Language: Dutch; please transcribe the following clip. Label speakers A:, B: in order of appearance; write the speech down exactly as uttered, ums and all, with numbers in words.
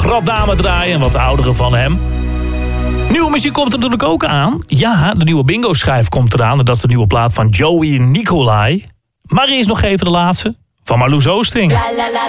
A: Radnamen draaien en wat ouderen van hem. Nieuwe muziek komt er natuurlijk ook aan. Ja, de nieuwe bingo-schijf komt eraan. En dat is de nieuwe plaat van Joey Nicolai. Maar eerst nog even de laatste van Marloes Oosting.
B: La, la, la,